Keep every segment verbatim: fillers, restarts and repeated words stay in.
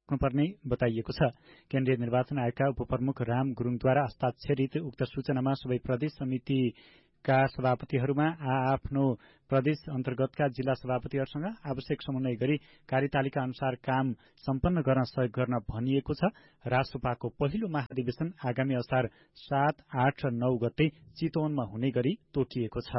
पर्ने बताइएको छ। केन्द्रीय निर्वाचन आयोगका उपप्रमुख राम गुरुङद्वारा हस्ताक्षरित उक्त सूचनामा सबै प्रदेश समितिका सभापतिहरूमा आआफ्नो प्रदेश अन्तर्गतका जिल्ला सभापतिहरूसँग आवश्यक समन्वय गरी कार्यतालिका अनुसार काम सम्पन्न गर्न सहयोग गर्न भनिएको छ। रासोपाको पहिलो महाधिवेशन आगामी असार सात आठ र नौ गते चितवनमा हुने गरी तोकिएको छ।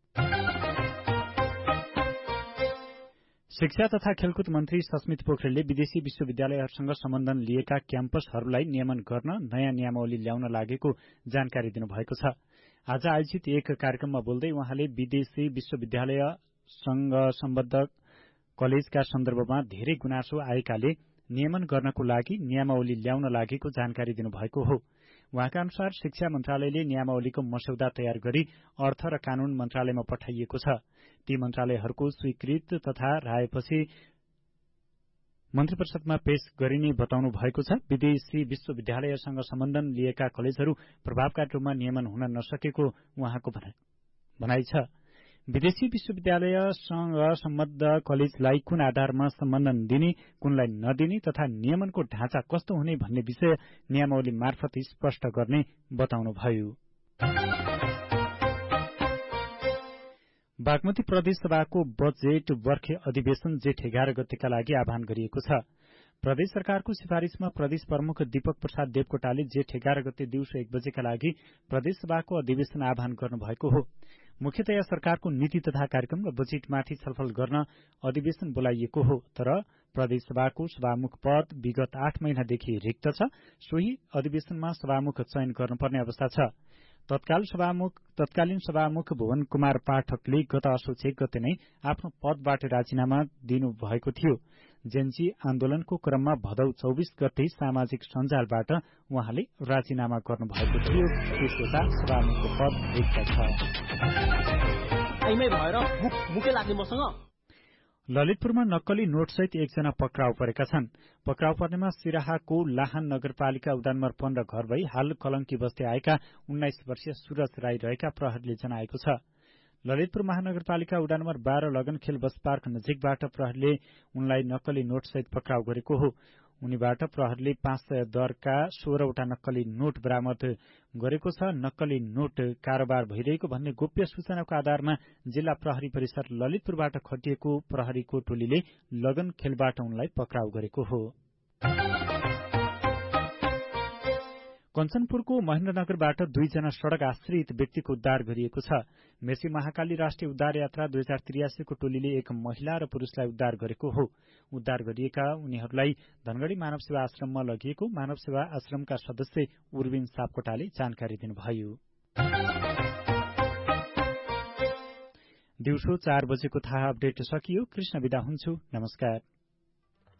शिक्षा तथा खेलकुद मन्त्री सस्मित पोखरेलले विदेशी विश्वविद्यालयहरूसँग सम्बन्धन लिएका क्याम्पसहरूलाई नियमन गर्न नयाँ नियमावली ल्याउन लागेको जानकारी दिनुभएको छ। आज आयोजित एक कार्यक्रममा बोल्दै उहाँले विदेशी विश्वविद्यालयसँग सम्बद्ध कलेजका सन्दर्भमा धेरै गुनासो आएकाले नियमन गर्नको लागि नियमावली ल्याउन लागेको जानकारी दिनुभएको हो। उहाँका अनुसार शिक्षा मन्त्रालयले नियमावलीको मस्यौदा तयार गरी अर्थ र कानून मन्त्रालयमा पठाइएको छ। ती मन्त्रालयहरूको स्वीकृत तथा रायपछि मन्त्री परिषदमा पेश गरिने बताउनु भएको छ। विदेशी विश्वविद्यालयसँग सम्बन्धन लिएका कलेजहरू प्रभावकारी रूपमा नियमन हुन नसकेको उहाँको भनाइ छ। विदेशी विश्वविद्यालयसँग सम्बद्ध कलेजलाई कुन आधारमा सम्बन्धन दिने, कुनलाई नदिने तथा नियमनको ढाँचा कस्तो हुने भन्ने विषय नियमावली मार्फत स्पष्ट गर्ने बताउनुभयो। बागमती प्रदेश सभाको बजेट वर्ष अधिवेशन जेठ एघार गतेका लागि आह्वान गरिएको छ। प्रदेश सरकारको सिफारिशमा प्रदेश प्रमुख दीपक प्रसाद देवकोटाले जेठ एघार गते दिउँसो एक बजेका लागि प्रदेश सभाको अधिवेशन आह्वान गर्नुभएको हो। मुख्यतया सरकारको नीति तथा कार्यक्रम र बजेटमाथि छलफल गर्न अधिवेशन बोलाइएको हो। तर प्रदेश सभाको सभामुख पद विगत आठ महिनादेखि रिक्त छ। सोही अधिवेशनमा सभामुख चयन गर्नुपर्ने अवस्था छ। तत्काल सभामुख तत्कालीन सभामुख भुवन कुमार पाठकले गत असोज एक गते नै आफ्नो पदबाट राजीनामा दिनुभएको थियो। जेन्जी आन्दोलनको क्रममा भदौ चौबीस गते सामाजिक सञ्जालबाट उहाँले राजीनामा गर्नुभएको थियो। त्यसोता सभामुखको पद रिक्त छ। ललितपुरमा नक्कली नोटसहित एकजना पक्राउ परेका छन्। पक्राउ पर्नेमा सिराहाको लाहान नगरपालिका उडानमर पन्ध्र घर भई हाल कलंकी बस्दै आएका उन्नाइस वर्षीय सूरज राई रहेका प्रहरीले जनाएको छ। ललितपुर महानगरपालिका उडानमर बाह्र लगन खेल बस पार्क नजिकबाट प्रहरीले उनलाई नक्कली नोटसहित पक्राउ गरेको हो। उनीबाट प्रहरीले पाँच सय दरका सोह्रवटा नक्कली नोट बरामद गरेको छ। नक्कली नोट कारोबार भइरहेको भन्ने गोप्य सूचनाको आधारमा जिल्ला प्रहरी परिसर ललितपुरबाट खटिएको प्रहरीको टोलीले लगन खेलबाट उनलाई पक्राउ गरेको हो। कञ्चनपुरको महेन्द्रनगरबाट दुईजना सड़क आश्रित व्यक्तिको उद्धार गरिएको छ। मेची महाकाली राष्ट्रिय उद्धार यात्रा दुई हजार त्रियासीको टोलीले एक महिला र पुरूषलाई उद्धार गरेको हो। उद्धार गरिएका उनीहरूलाई धनगढ़ी मानव सेवा आश्रममा लगिएको मानव सेवा आश्रमका सदस्य उर्विन सापकोटाले जानकारी दिनुभयो। दिउँसो चार बजेको थाहा अपडेट सकियो। कृष्ण बिदा हुन्छु। नमस्कार।